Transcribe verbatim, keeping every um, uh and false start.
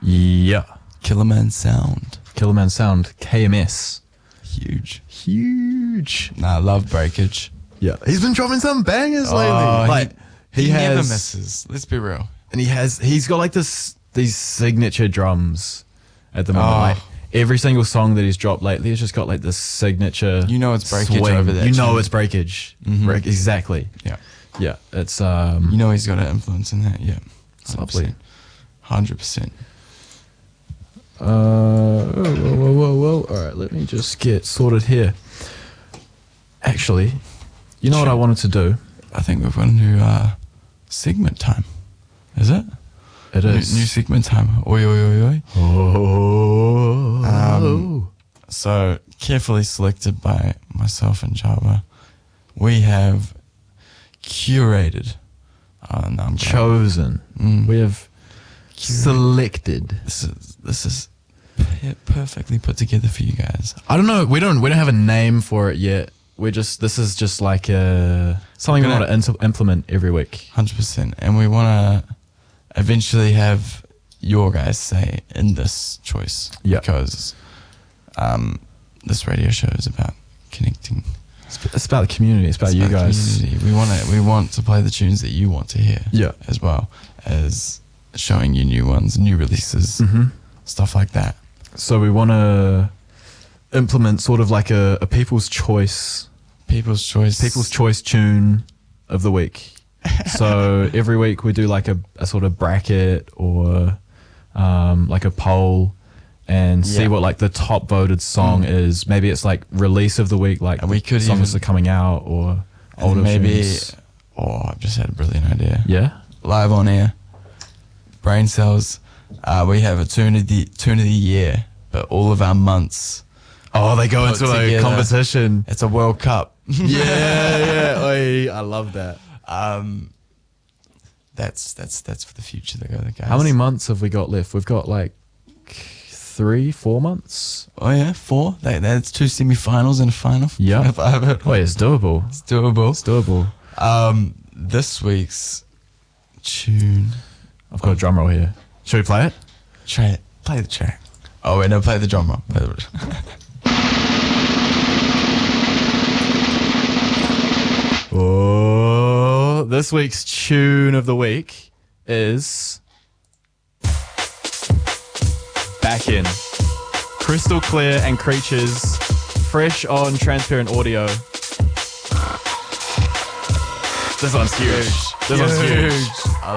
Yeah. Killerman Sound. Killerman Sound, K M S. Huge. Huge. Nah, I love Breakage. Yeah. He's been dropping some bangers lately. Oh, like he, he, he has, never misses. Let's be real. And he has he's got like this these signature drums at the moment. Oh. Like every single song that he's dropped lately has just got like this signature. You know it's Breakage swing. over there. You know tune. it's Breakage. Mhm. Break, exactly. Yeah. Yeah. It's um You know he's got an influence in that. Yeah. it's lovely. one hundred percent. Uh, whoa, whoa, whoa, whoa, whoa. All right, let me just get sorted here. Actually, you know Sure. what I wanted to do? I think we've got a new uh, segment time. Is it? It New, is. new segment time. Oi, oi, oi, oi. Oh. Um, So, carefully selected by myself and Java, we have curated. Oh, no, I'm Chosen. Mm. We have selected. This is this is per- perfectly put together for you guys. I don't know. We don't. We don't have a name for it yet. We're just. This is just like a something we We're want to in- implement every week. one hundred percent. And we want to eventually have your guys' say in this choice. Yeah. Because um, this radio show is about connecting. It's, it's about the community. It's about It's you about guys. community. We want to we want to play the tunes that you want to hear. Yeah. As well as showing you new ones, new releases, Mm-hmm. stuff like that. So we want to implement sort of like a, a people's choice, People's choice. people's choice tune of the week. So every week we do like a, a sort of bracket or um, like a poll and see Yeah. what like the top voted song Mm. is. Maybe it's like release of the week, like And we could songs even- that are coming out or And older maybe. tunes. Oh, I've just had a brilliant idea. Yeah. Live on air. Brain cells. Uh, we have a tune of the tune of the year, but all of our months. Oh, they go Put into a together. competition. It's a World Cup. yeah, yeah. Oi, I love that. Um, that's that's that's for the future, though, guys. How many months have we got left? We've got like three, four months. Oh yeah, four. That, that's two semi-finals and a final. Yeah. If I have it. Wait, it's doable. It's doable. It's doable. Um, this week's tune. I've got a drum roll here. Should we play it? Try it. Play the track. Oh wait, no, play the drum roll. Play the Oh, this week's tune of the week is Back In. Crystal Clear and Creatures, fresh on Transparent Audio. This one's huge. This one's huge.